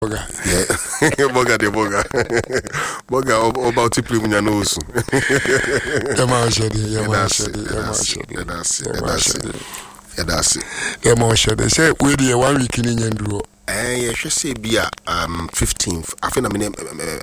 Boga. Yeah. Boga de boga. Boga about to play when you know. That's it. Say we dey 1 week in Nyanduro. Yeah, she say be 15th. I think me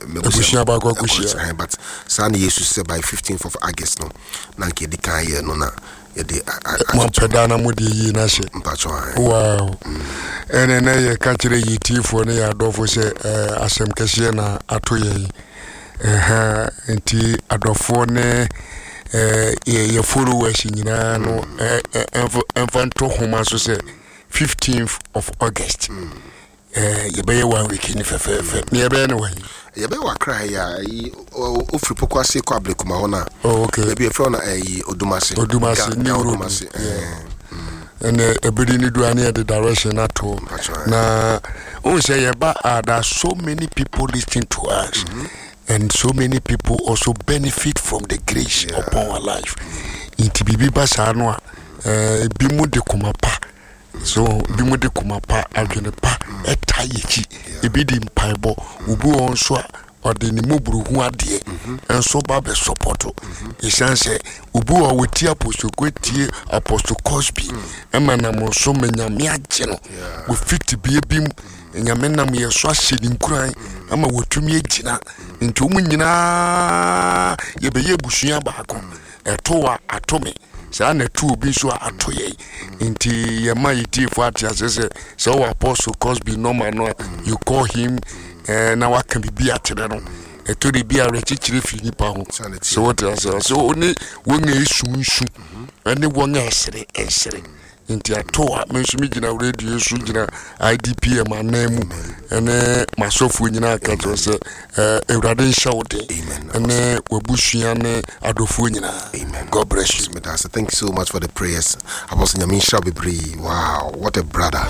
but Sunday Jesus say by 15th of August no. Na ke di kan year no na. Ye dey pedana mo dey na she. Wow. And then ye ka kire yiti fo ne ya dofo say asem kese na atoye. Enti adofo ne ye followers nyina no enfanto homa so say 15th of August. You be 1 week in fefe. Me be no way. You be wa cry ya ofri pokwase kwa blekuma hona. Oh, okay. Maybe a friend Odumase ni Odumase. And everybody need to any the direction at all. Na on say there are so many people listening to us. And so many people also benefit from the grace upon our life. Inti bibi basa anwa bimu de kumapa. So bimu de kumapa adwene pa etayechi ebidi mpaibo ubu onso or the nimubru hu ade enso ba be support esanse ubu o weti apostle kwetie apostle Cosby emana mo so menyame agye no we fit be bim nyame nam ye so ahyedi nkuran ama wotumi agina nti omu nyina ye be ye busua baako etowa atome sa na tu obi so atoye nti ye ma yiti fo atiase se o apostle Cosby normal no you call him na waka bibi atene no eto de bia rechichire fi nipa ho so what so oni won esunsu ene won esere nti atoa mensumi gina radio su gina IDPM anemu ene masofu nyina ka to se ewrade shawde ene wabusua ne adofo nyina. God bless you. Thank you so much for the prayers. Apostle Nyamin Shabibre. Wow, what a brother.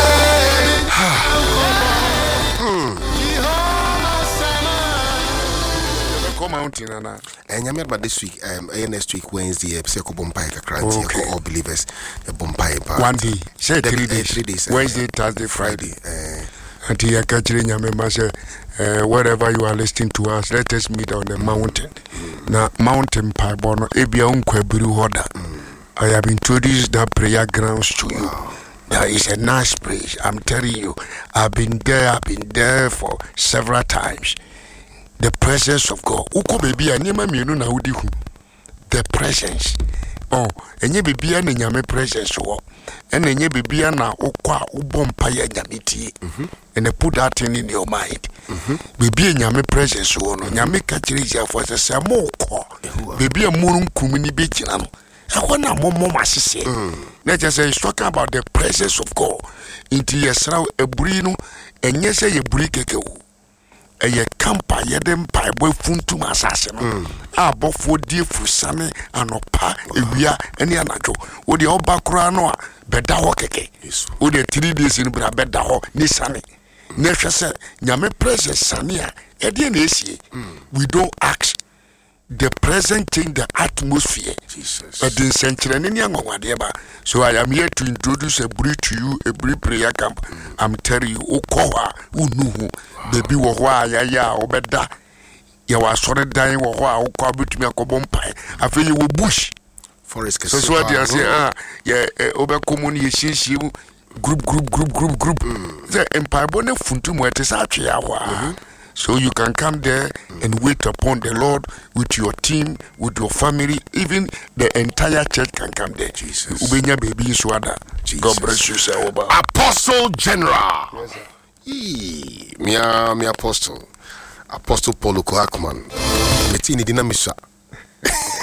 Mountain and Nyame this week next week Wednesday Psycho Bombay Kakranti all believers Bombay 1 day say 3 days Wednesday Thursday Friday until you catch Nyame say wherever you are listening to us, let us meet on the mountain. Now mountain Paibono ebia unkwebiru hoda. I have introduced that prayer grounds to you. There is a nice place. I'm telling you, I've been there for several times. The presence of God. Uko baby anyema mienu na udihu. The presence. Oh, enye baby ane nyame presence wo. Ene enye baby na ukwa ubompa ya nyamiti. And put that thing in your mind. Baby nyame presence wo no. Nyame kachirizi afo se mo ko. Baby amuru nkumuni bejina no. Akwana momo masise. Let's just say he's talking about the presence of God. Inti yesra eburi no enye se yeburi kekewu. Eye kampa yedem pa boy funtum asase no abofo die fusane anopa ewia ene anajo wo de oba kura no a beda ho keke wo de 3 days ni bra beda ho ni sane na hwese nyame presence sane a ede na esie we don't ask. The present change the atmosphere. Jesus. But in century, so I am here to introduce a brief to you, a brief prayer camp. I'm telling you, Okoha, Unuhu, baby, Wawa, ya, Obeda. You are sorry dying, Wawa, Okabut me a cobompai. I feel you will bush. Forest. So what you say, Ober Communi, you group. The Empire Bonnet Funtum, what is actually our. So you can come there and wait upon the Lord with your team, with your family, even the entire church can come there. Jesus. Ubenya baby swada. God bless you, sir. Apostle General. Yes, me apostle. Apostle Paulo Koakman. Metini dinamisa.